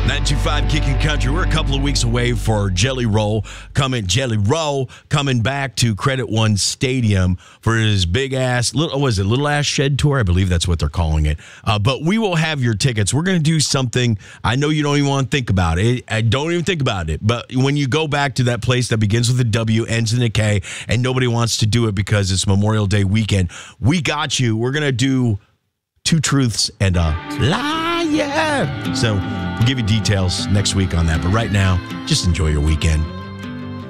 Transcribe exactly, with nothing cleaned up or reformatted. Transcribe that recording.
nine two five Kicking Country. We're a couple of weeks away for Jelly Roll coming. Jelly Roll coming back to Credit One Stadium for his big ass. Little, was it Little Ass Shed Tour? I believe that's what they're calling it. Uh, but we will have your tickets. We're going to do something. I know you don't even want to think about it. I don't even think about it. But when you go back to that place that begins with a W, ends in a K, and nobody wants to do it because it's Memorial Day weekend, we got you. We're going to do two truths and a lie. So we'll give you details next week on that. But right now, just enjoy your weekend.